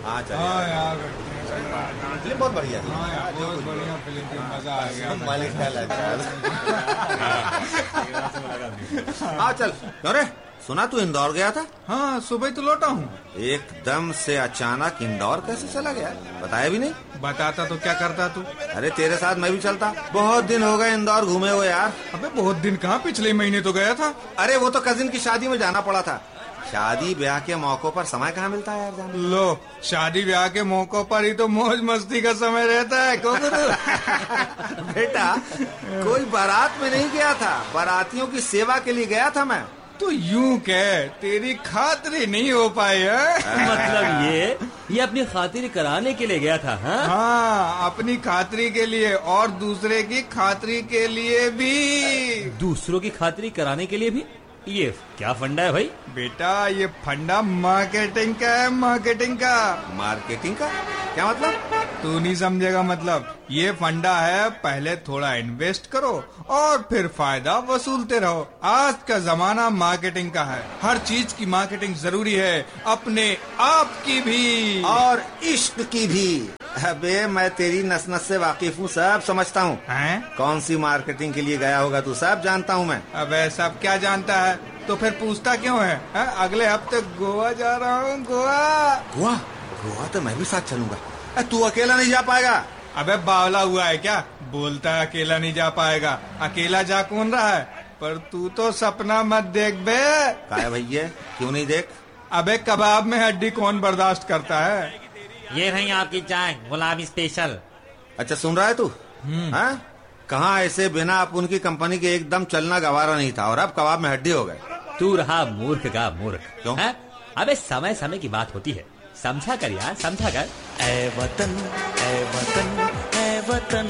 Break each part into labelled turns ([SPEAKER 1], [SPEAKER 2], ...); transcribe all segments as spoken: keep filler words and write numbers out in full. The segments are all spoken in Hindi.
[SPEAKER 1] हाँ चलिए।
[SPEAKER 2] हाँ यार
[SPEAKER 1] फिल्म बहुत बढ़िया थी।
[SPEAKER 2] हाँ यार बहुत बढ़िया फिल्म थी, मजा आ गया।
[SPEAKER 1] मालिक का लचार। हाँ चल। क्यों रे, सुना तू इंदौर गया था?
[SPEAKER 2] हाँ सुबह ही तो लौटा हूँ।
[SPEAKER 1] एकदम से अचानक इंदौर कैसे चला गया, बताया भी नहीं?
[SPEAKER 2] बताता तो क्या करता तू?
[SPEAKER 1] अरे तेरे साथ मैं भी चलता, बहुत दिन हो गए इंदौर घूमे हुए यार।
[SPEAKER 2] अबे बहुत दिन कहाँ, पिछले महीने तो गया था।
[SPEAKER 1] अरे वो तो कजिन की शादी में जाना पड़ा था। शादी ब्याह के मौकों पर समय कहाँ मिलता है यार जाने।
[SPEAKER 2] लो, शादी ब्याह के मौकों पर ही तो मौज मस्ती का समय रहता है।
[SPEAKER 1] बेटा कोई बारात में नहीं गया था, बारातियों की सेवा के लिए गया था मैं।
[SPEAKER 2] तो यूं कह, तेरी खातिरी नहीं हो पाई है।
[SPEAKER 3] मतलब ये ये अपनी खातिर कराने के लिए गया था? हाँ
[SPEAKER 2] हाँ, अपनी खातिरी के लिए और दूसरे की खातिरी के लिए भी।
[SPEAKER 3] दूसरों की खातिरी कराने के लिए भी? ये क्या फंडा है भाई?
[SPEAKER 2] बेटा ये फंडा मार्केटिंग का है, मार्केटिंग का।
[SPEAKER 1] मार्केटिंग का क्या मतलब?
[SPEAKER 2] तू नहीं समझेगा मतलब। ये फंडा है, पहले थोड़ा इन्वेस्ट करो और फिर फायदा वसूलते रहो। आज का जमाना मार्केटिंग का है, हर चीज की मार्केटिंग जरूरी है, अपने आप की भी
[SPEAKER 1] और इश्क की भी। अबे मैं तेरी नस नस से वाकिफ हूँ, सब समझता हूँ। कौन सी मार्केटिंग के लिए गया होगा तू, सब जानता हूँ मैं।
[SPEAKER 2] अबे सब क्या जानता है तो फिर पूछता क्यों है, है? अगले हफ्ते गोवा जा रहा हूँ। गोवा
[SPEAKER 1] गोवा गोवा तो मैं भी साथ चलूंगा। तू अकेला नहीं जा पाएगा?
[SPEAKER 2] अबे बावला हुआ है क्या, बोलता है अकेला नहीं जा पाएगा। अकेला जा कौन रहा है, पर तू तो सपना मत देख बे।
[SPEAKER 1] काय भैया, क्यों नहीं देख?
[SPEAKER 2] अबे कबाब में हड्डी कौन बर्दाश्त करता है।
[SPEAKER 4] ये रही आपकी चाय गुलाबी स्पेशल।
[SPEAKER 1] अच्छा सुन रहा है तू? हाँ, कहाँ ऐसे बिना अपन की कंपनी के एकदम चलना गवारा नहीं था और अब कबाब में हड्डी हो गए।
[SPEAKER 3] तू रहा मूर्ख का मूर्ख।
[SPEAKER 1] क्यों?
[SPEAKER 3] है? अबे समय समय की बात होती है, समझा कर यार, समझा कर।
[SPEAKER 5] ऐ वतन ऐ वतन ऐ वतन,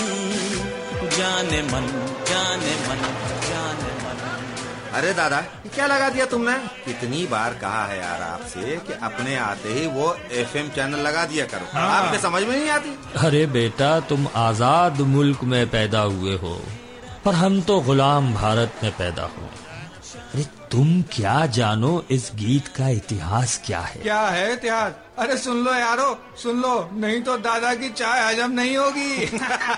[SPEAKER 5] जाने मन जाने मन जाने मन।
[SPEAKER 1] अरे दादा क्या लगा दिया तुमने? कितनी बार कहा है यार आपसे कि अपने आते ही वो एफएम चैनल लगा दिया करो। हाँ। आपके समझ में नहीं आती?
[SPEAKER 6] अरे बेटा तुम आजाद मुल्क में पैदा हुए हो, पर हम तो गुलाम भारत में पैदा हुए। अरे तुम क्या जानो इस गीत का इतिहास क्या है?
[SPEAKER 2] क्या है इतिहास? अरे सुन लो यारो, सुन लो, नहीं तो दादा की चाय हजम नहीं होगी।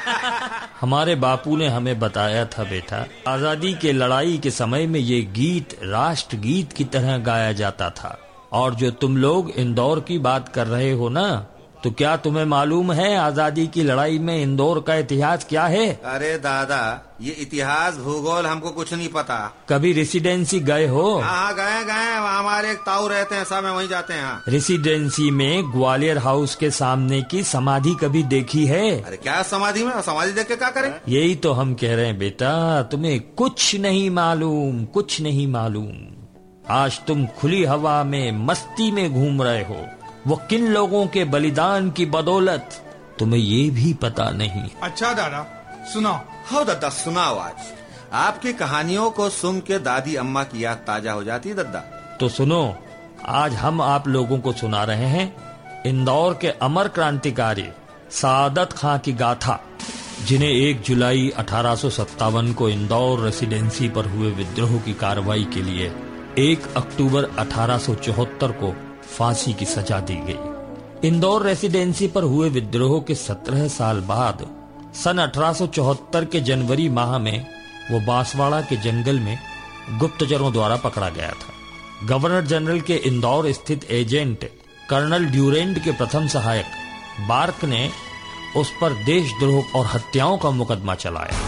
[SPEAKER 6] हमारे बापू ने हमें बताया था बेटा, आजादी के लड़ाई के समय में ये गीत राष्ट्र गीत की तरह गाया जाता था। और जो तुम लोग इंदौर की बात कर रहे हो ना, तो क्या तुम्हें मालूम है आजादी की लड़ाई में इंदौर का इतिहास क्या है?
[SPEAKER 1] अरे दादा ये इतिहास भूगोल हमको कुछ नहीं पता।
[SPEAKER 6] कभी रेसिडेंसी गए हो?
[SPEAKER 1] हाँ गए गए, हमारे एक ताऊ रहते हैं, सब वहीं जाते हैं।
[SPEAKER 6] रेसिडेंसी में ग्वालियर हाउस के सामने की समाधि कभी देखी है?
[SPEAKER 1] अरे क्या समाधि में, समाधि देख के क्या करें?
[SPEAKER 6] यही तो हम कह रहे हैं बेटा, तुम्हें कुछ नहीं मालूम, कुछ नहीं मालूम। आज तुम खुली हवा में मस्ती में घूम रहे हो, वो किन लोगों के बलिदान की बदौलत तुम्हें ये भी पता नहीं।
[SPEAKER 2] अच्छा दादा सुनाओ।
[SPEAKER 1] हाँ दादा सुनाओ। आज आपकी कहानियों को सुन के दादी अम्मा की याद ताजा हो जाती है दादा।
[SPEAKER 6] तो सुनो, आज हम आप लोगों को सुना रहे हैं इंदौर के अमर क्रांतिकारी सादत खां की गाथा, जिन्हें एक जुलाई अठारह सौ सत्तावन को इंदौर रेसिडेंसी पर हुए विद्रोह की कार्रवाई के लिए एक अक्टूबर अठारह सौ चौहत्तर को फांसी की सजा दी गई। इंदौर रेसिडेंसी पर हुए विद्रोह के सत्रह साल बाद सन अठारह सौ चौहत्तर के जनवरी माह में वो बांसवाड़ा के जंगल में गुप्तचरों द्वारा पकड़ा गया था। गवर्नर जनरल के इंदौर स्थित एजेंट कर्नल ड्यूरेंट के प्रथम सहायक बार्क ने उस पर देशद्रोह और हत्याओं का मुकदमा चलाया।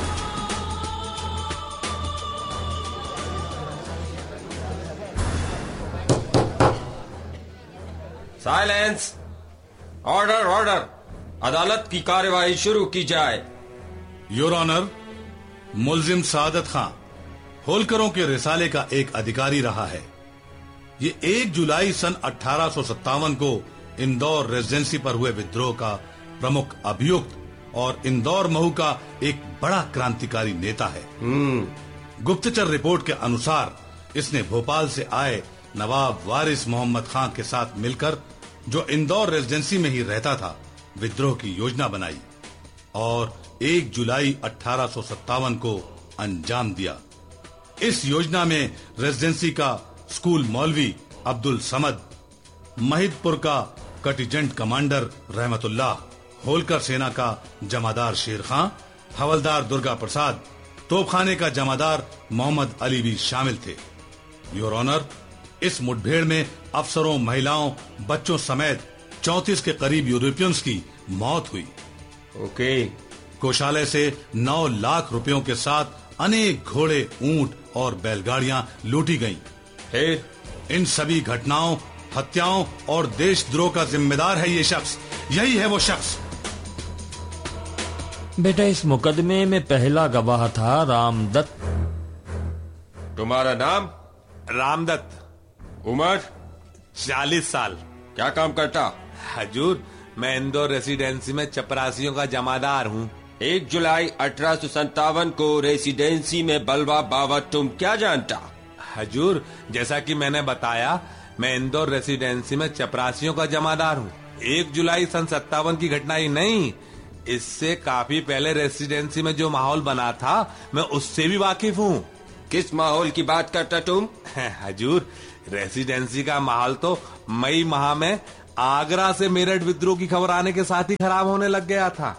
[SPEAKER 7] साइलेंस, ऑर्डर ऑर्डर, अदालत की कार्यवाही शुरू की जाए।
[SPEAKER 8] योर ऑनर, मुल्जिम सादत खां होलकरों के रिसाले का एक अधिकारी रहा है। ये एक जुलाई सन अठारह सौ सत्तावन को इंदौर रेजिडेंसी पर हुए विद्रोह का प्रमुख अभियुक्त और इंदौर महू का एक बड़ा क्रांतिकारी नेता है। गुप्तचर रिपोर्ट के अनुसार इसने भोपाल से आए नवाब वारिस मोहम्मद खां के साथ मिलकर, जो इंदौर रेजिडेंसी में ही रहता था, विद्रोह की योजना बनाई और एक जुलाई अठारह सौ सत्तावन को अंजाम दिया। इस योजना में रेजिडेंसी का स्कूल मौलवी अब्दुल समद, महिदपुर का कंटिजेंट कमांडर रहमतुल्लाह, होलकर सेना का जमादार शेर खां, हवलदार दुर्गा प्रसाद, तोपखाने का जमादार मोहम्मद अली भी शामिल थे। योर ऑनर, इस मुठभेड़ में अफसरों, महिलाओं, बच्चों समेत चौंतीस के करीब यूरोपियंस की मौत हुई।
[SPEAKER 7] ओके।
[SPEAKER 8] कोषालय से नौ लाख रुपयों के साथ अनेक घोड़े, ऊंट और बैलगाड़ियां लूटी गईं।
[SPEAKER 7] फिर
[SPEAKER 8] इन सभी घटनाओं, हत्याओं और देशद्रोह का जिम्मेदार है ये शख्स, यही है वो शख्स।
[SPEAKER 6] बेटा, इस मुकदमे में पहला गवाह था रामदत्त।
[SPEAKER 7] तुम्हारा नाम?
[SPEAKER 1] रामदत्त।
[SPEAKER 7] उम्र?
[SPEAKER 1] चालीस साल।
[SPEAKER 7] क्या काम करता?
[SPEAKER 1] हजूर, मैं इंदौर रेसिडेंसी में चपरासियों का जमादार हूँ।
[SPEAKER 7] एक जुलाई अठारह सौ संतावन को रेसिडेंसी में बलवा बाबा तुम क्या जानता?
[SPEAKER 1] हजूर, जैसा कि मैंने बताया, मैं इंदौर रेसिडेंसी में चपरासियों का जमादार हूँ। एक जुलाई सन सत्तावन की घटना ही नहीं, इससे काफी पहले रेसिडेंसी में जो माहौल बना था, मैं उससे भी वाकिफ हूँ।
[SPEAKER 7] किस माहौल की बात करता तुम?
[SPEAKER 1] हजूर, रेसिडेंसी का माहौल तो मई माह में आगरा से मेरठ विद्रोह की खबर आने के साथ ही खराब होने लग गया था।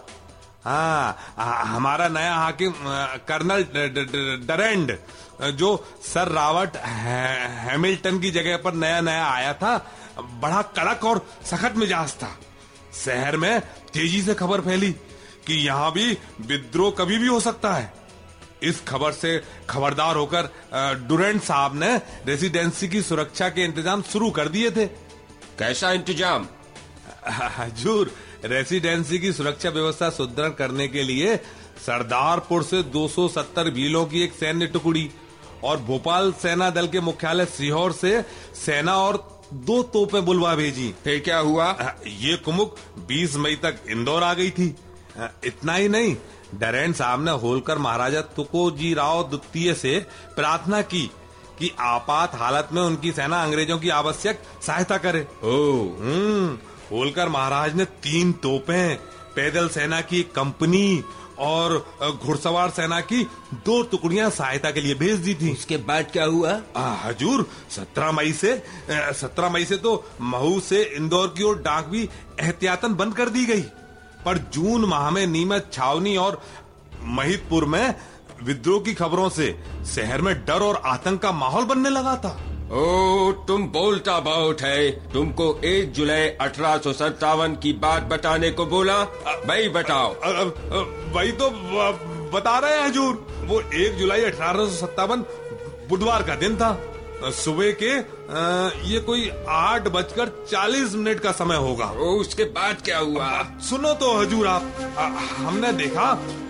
[SPEAKER 1] हाँ, हमारा नया हाकिम कर्नल डरेंड, जो सर रॉबर्ट हैमिल्टन की जगह पर नया नया आया था, बड़ा कड़क और सख्त मिजाज था। शहर में तेजी से खबर फैली कि यहाँ भी विद्रोह कभी भी हो सकता है। इस खबर से खबरदार होकर डुरेंट साहब ने रेसिडेंसी की सुरक्षा के इंतजाम शुरू कर दिए थे।
[SPEAKER 7] कैसा इंतजाम?
[SPEAKER 1] हजूर, रेसिडेंसी की सुरक्षा व्यवस्था सुदृढ़ करने के लिए सरदारपुर से दो सौ सत्तर भीलों की एक सैन्य टुकड़ी और भोपाल सेना दल के मुख्यालय सीहोर से सेना और दो तोपें बुलवा भेजी।
[SPEAKER 7] फिर क्या हुआ?
[SPEAKER 1] ये कुमुक बीस मई तक इंदौर आ गई थी। इतना ही नहीं, डरेंट साहब ने होलकर महाराजा तुकोजी राव द्वितीय से प्रार्थना की कि आपात हालत में उनकी सेना अंग्रेजों की आवश्यक सहायता करे।
[SPEAKER 7] ओह,
[SPEAKER 1] हम्म होलकर महाराज ने तीन तोपें, पैदल सेना की एक कंपनी और घुड़सवार सेना की दो टुकड़ियां सहायता के लिए भेज दी थी।
[SPEAKER 7] उसके बाद क्या हुआ?
[SPEAKER 1] हजूर, सत्रह मई से सत्रह मई से तो महू से इंदौर की ओर डाक भी एहतियातन बंद कर दी गई, पर जून माह में नीमच, छावनी और महिदपुर में विद्रोह की खबरों से शहर में डर और आतंक का माहौल बनने लगा था।
[SPEAKER 7] ओ, तुम बोलता बहुत है। तुमको एक जुलाई अठारह सौ सत्तावन की बात बताने को बोला, भाई बताओ।
[SPEAKER 1] वही तो बता रहे हैं हजूर। वो एक जुलाई अठारह सौ सत्तावन बुधवार का दिन था। सुबह के आ, ये कोई आठ बजकर चालीस मिनट का समय होगा।
[SPEAKER 7] ओ, उसके बाद क्या हुआ?
[SPEAKER 1] सुनो तो हजूर आप। आ, हमने देखा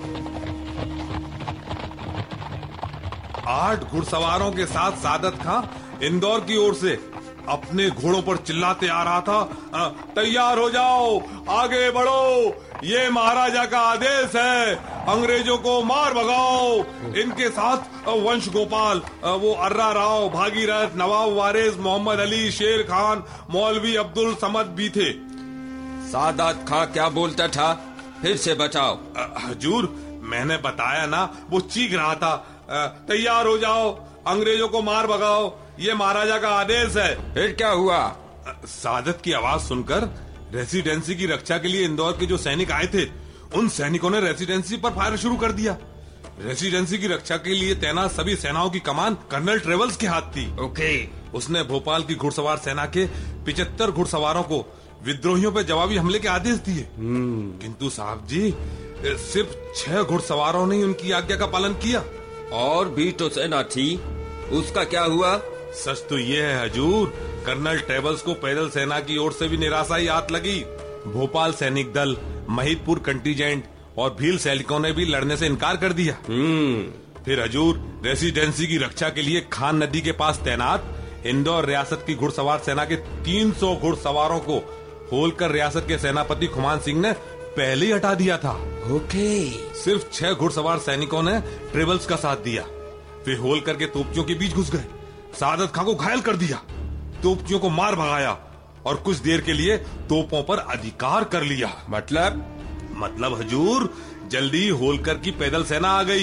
[SPEAKER 1] आठ घुड़सवारों के साथ सादत खां इंदौर की ओर से अपने घोड़ों पर चिल्लाते आ रहा था, तैयार हो जाओ, आगे बढ़ो, ये महाराजा का आदेश है, अंग्रेजों को मार भगाओ। इनके साथ वंश गोपाल, वो अर्रा राव, भागीरथ, नवाब वारिस, मोहम्मद अली, शेर खान, मौलवी अब्दुल समद भी थे।
[SPEAKER 7] सादत खां क्या बोलता था? फिर से बताओ।
[SPEAKER 1] हजूर, मैंने बताया ना, वो चीख रहा था, तैयार हो जाओ, अंग्रेजों को मार भगाओ, ये महाराजा का आदेश है।
[SPEAKER 7] फिर क्या हुआ?
[SPEAKER 1] सादत की आवाज सुनकर रेसिडेंसी की रक्षा के लिए इंदौर के जो सैनिक आए थे, उन सैनिकों ने रेसिडेंसी पर फायर शुरू कर दिया। रेसिडेंसी की रक्षा के लिए तैनात सभी सेनाओं की कमान कर्नल ट्रेवल्स के हाथ थी।
[SPEAKER 7] ओके।
[SPEAKER 1] उसने भोपाल की घुड़सवार सेना के पिचहत्तर घुड़सवारों को विद्रोहियों पर जवाबी हमले के आदेश दिए। किंतु साहब जी, सिर्फ छह घुड़सवारों ने उनकी आज्ञा का पालन किया।
[SPEAKER 7] और भी तो सेना थी, उसका क्या हुआ?
[SPEAKER 1] सच तो ये है हजूर, कर्नल ट्रेवल्स को पैदल सेना की ओर से भी निराशा ही हाथ लगी। भोपाल सैनिक दल, महिदपुर कंटीजेंट और भील सैनिकों ने भी लड़ने से इनकार कर दिया। फिर हजूर, रेसिडेंसी की रक्षा के लिए खान नदी के पास तैनात इंदौर रियासत की घुड़सवार सेना के तीन सौ घुड़सवारों को होलकर रियासत के सेनापति खुमान सिंह ने पहले ही हटा दिया था।
[SPEAKER 7] ओके।
[SPEAKER 1] सिर्फ छह घुड़सवार सैनिकों ने ट्रेवल्स का साथ दिया। वे होलकर के तोपचियों के बीच घुस गए, सादत खां को घायल कर दिया, तोपचियों को मार भगाया और कुछ देर के लिए तोपों पर अधिकार कर लिया।
[SPEAKER 7] मतलब?
[SPEAKER 1] मतलब हजूर, जल्दी होलकर की पैदल सेना आ गई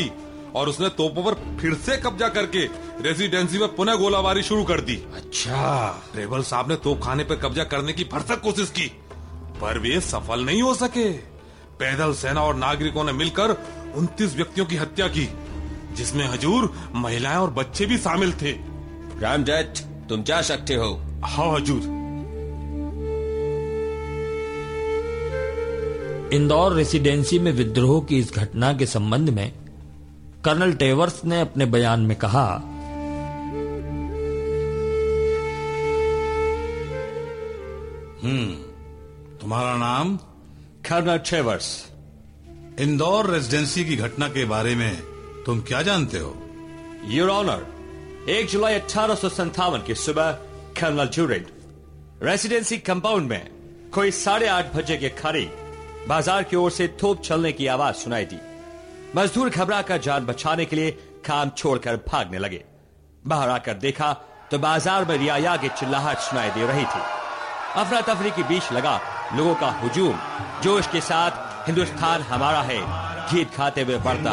[SPEAKER 1] और उसने तोपों पर फिर से कब्जा करके रेजिडेंसी में पुनः गोलाबारी शुरू कर दी।
[SPEAKER 7] अच्छा,
[SPEAKER 1] रेबल साहब ने तोपखाने पर कब्जा करने की भरसक कोशिश की, पर वे सफल नहीं हो सके। पैदल सेना और नागरिकों ने मिलकर उनतीस व्यक्तियों की हत्या की, जिसमें हजूर, महिलाएं और बच्चे भी शामिल थे।
[SPEAKER 7] रामदत्त, तुम जा सकते हो।
[SPEAKER 1] हाँ हजूर।
[SPEAKER 6] इंदौर रेसिडेंसी में विद्रोह की इस घटना के संबंध में कर्नल टेवर्स ने अपने बयान में कहा,
[SPEAKER 8] हम्म तुम्हारा नाम?
[SPEAKER 3] कर्नल टेवर्स।
[SPEAKER 8] इंदौर रेजिडेंसी की घटना के बारे में तुम क्या जानते हो?
[SPEAKER 3] योर ऑनर, एक जुलाई अठारह सौ संतावन की सुबह कर्नल ड्यूरेंट रेसिडेंसी कंपाउंड में कोई साढ़े आठ बजे के करीब बाजार की ओर से तोप चलने की आवाज सुनाई दी। मजदूर घबरा कर जान बचाने के लिए काम छोड़कर भागने लगे। बाहर आकर देखा तो बाजार में रियाया की चिल्लाहट सुनाई दे रही थी। अफरा तफरी के बीच लगा लोगों का हुजूम जोश के साथ हिंदुस्तान हमारा है गीत गाते हुए बढ़ता